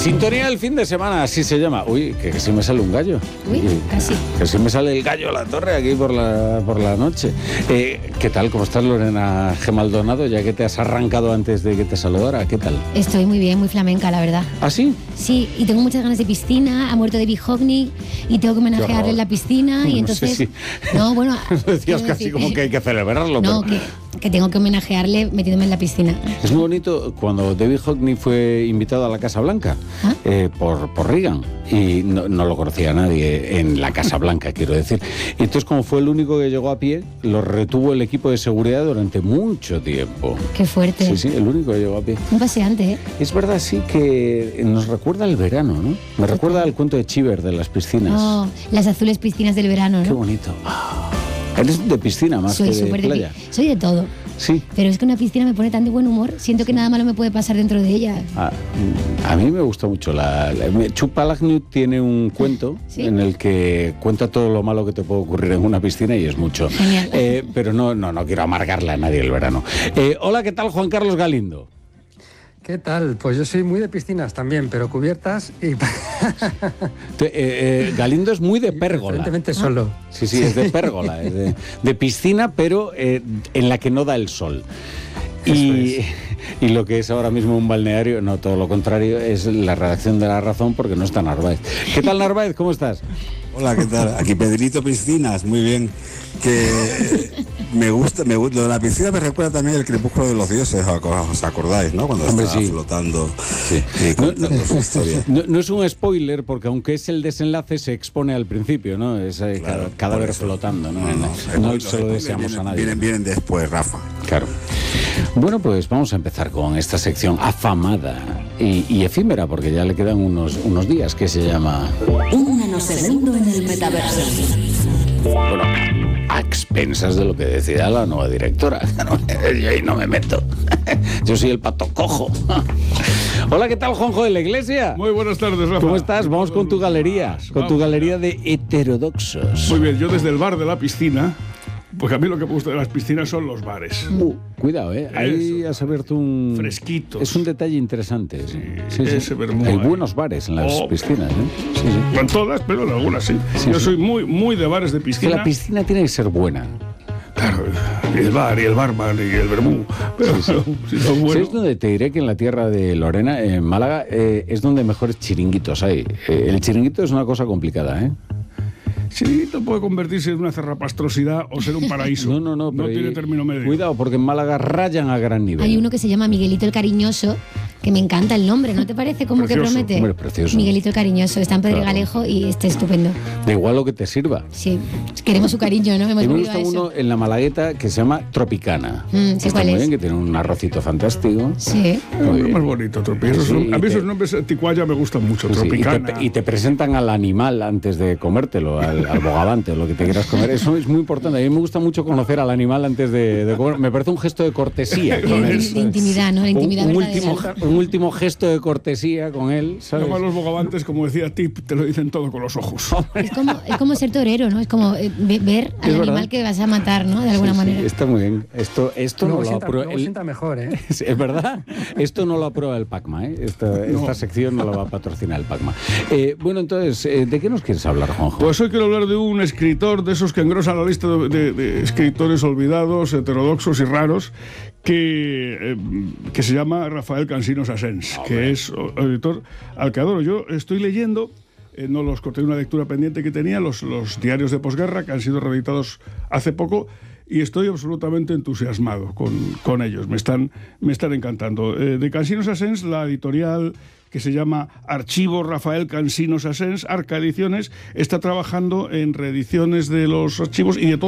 Sintonía del fin de semana, así se llama. Uy, que casi me sale un gallo. Uy, casi. Que sí me sale el gallo a la torre aquí por la noche. ¿Qué tal? ¿Cómo estás, Lorena G. Maldonado? Ya que te has arrancado antes de que te saludara, ¿qué tal? Estoy muy bien, muy flamenca, la verdad. ¿Ah, sí? Sí, y tengo muchas ganas de piscina. Ha muerto David Hockney y tengo que homenajearle en la piscina. Y entonces. No sé si... No, bueno. Decías casi como que hay que celebrarlo. No, pero... que tengo que homenajearle metiéndome en la piscina. Es muy bonito cuando David Hockney fue invitado a la Casa Blanca por Reagan, y no lo conocía nadie en la Casa Blanca, quiero decir. Y entonces, como fue el único que llegó a pie, lo retuvo el equipo de seguridad durante mucho tiempo. Qué fuerte. Sí, el único que llegó a pie. Un paseante, ¿eh? Es verdad, sí, que nos recuerda el verano, ¿no? Me recuerda al cuento de Chiver de las piscinas. Oh, las azules piscinas del verano, ¿no? Qué bonito. Eres de piscina más que de playa. Soy de todo. Sí. Pero es que una piscina me pone tan de buen humor. Siento que nada malo me puede pasar dentro de ella. A mí me gusta mucho. Chuck Palahniuk tiene un cuento en el que cuenta todo lo malo que te puede ocurrir en una piscina, y es mucho. Genial. Pero no quiero amargarle a nadie el verano. Hola, ¿qué tal, Juan Carlos Galindo? ¿Qué tal? Pues yo soy muy de piscinas también, pero cubiertas y... Galindo es muy de pérgola. Evidentemente solo. Sí, es de pérgola, es de piscina, pero en la que no da el sol. Y lo que es ahora mismo un balneario, no, todo lo contrario, es la redacción de La Razón, porque no está Narváez. ¿Qué tal, Narváez? ¿Cómo estás? Hola, ¿qué tal? Aquí Pedrito Piscinas, muy bien. Que me gusta, lo de la piscina me recuerda también el crepúsculo de los dioses, ¿os acordáis, no? Cuando está flotando. Sí. No es un spoiler, porque aunque es el desenlace, se expone al principio, ¿no? Es cadáver flotando, ¿no? No se lo deseamos a nadie. Vienen después, Rafa. Claro. Bueno, pues vamos a empezar con esta sección afamada y efímera, porque ya le quedan unos días, que se llama... Un nanosegundo en el metaverso. Bueno, a expensas de lo que decida la nueva directora. Yo ahí no me meto. Yo soy el pato cojo. Hola, ¿qué tal, Juanjo de la Iglesia? Muy buenas tardes, Rafa. ¿Cómo estás? Vamos con tu galería, de heterodoxos. Muy bien, yo desde el bar de la piscina, pues a mí lo que me gusta de las piscinas son los bares. Cuidado, ahí has abierto un... Fresquitos. Es un detalle interesante. Sí. Ese vermú. Hay buenos bares en las piscinas, ¿eh? Sí. No en todas, pero en algunas sí. Yo soy muy de bares de piscina. Que la piscina tiene que ser buena. Claro, y el bar, y el barman, y el vermú. Pero si no bueno. ¿Sabes dónde te diré que en la tierra de Lorena, en Málaga, es donde mejores chiringuitos hay? El chiringuito es una cosa complicada, ¿eh? Chiringuito puede convertirse en una zarrapastrosidad o ser un paraíso. No tiene término medio. Cuidado, porque en Málaga rayan a gran nivel. Hay uno que se llama Miguelito el Cariñoso, que me encanta el nombre, ¿no te parece? Como precioso, que promete. Hombre, precioso. Miguelito el Cariñoso, está en Pedregalejo y está estupendo. Da igual lo que te sirva. Sí, queremos su cariño, ¿no? Me gusta uno en la Malagueta que se llama Tropicana. Sí, está ¿cuál muy es? bien, que tiene un arrocito fantástico. Sí. Es más bonito, Tropicana. A mí esos nombres anticuaya me gustan mucho, Tropicana. Y te presentan al animal antes de comértelo, al bogavante, lo que te quieras comer. Eso es muy importante. A mí me gusta mucho conocer al animal antes de comer. Me parece un gesto de cortesía. De intimidad, ¿no? La intimidad un último gesto de cortesía con él, ¿sabes? Además, los bogavantes, como decía Tip, te lo dicen todo con los ojos. Es como ser torero, ¿no? Es como ver al animal que vas a matar, ¿no? De alguna manera. Está muy bien. Esto no lo aprueba. sienta mejor, ¿eh? Es verdad. Esto no lo aprueba el PACMA, ¿eh? Esta sección no la va a patrocinar el PACMA. Bueno, entonces, ¿de qué nos quieres hablar, Juanjo? Pues hoy quiero hablar de un escritor de esos que engrosan la lista de escritores olvidados, heterodoxos y raros, que se llama Rafael Cansinos Asens, que es editor al que adoro. Yo estoy leyendo, no los corté, una lectura pendiente que tenía, los diarios de posguerra, que han sido reeditados hace poco, y estoy absolutamente entusiasmado con ellos. Me están encantando. De Cansinos Asens, la editorial, que se llama Archivo Rafael Cansinos Asens, Arca Ediciones, está trabajando en reediciones de los archivos y de todo